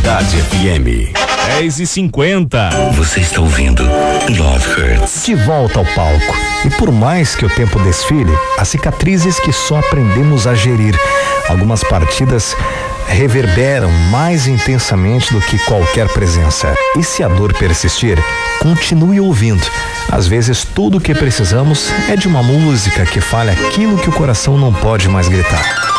Cidade FM. 10h50. Você está ouvindo Love Hurts. De volta ao palco. E por mais que o tempo desfile, há cicatrizes que só aprendemos a gerir. Algumas partidas reverberam mais intensamente do que qualquer presença. E se a dor persistir, continue ouvindo. Às vezes tudo o que precisamos é de uma música que fale aquilo que o coração não pode mais gritar.